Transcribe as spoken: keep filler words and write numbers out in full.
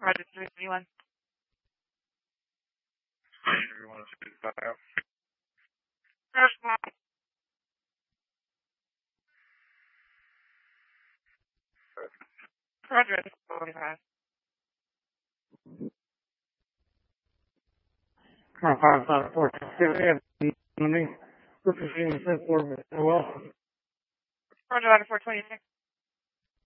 Roger, three twenty-one. Everyone is back out. First one. Roger, forty-five. Car five five four activity. We're proceeding to send forward. Well. Roger, four twenty-six.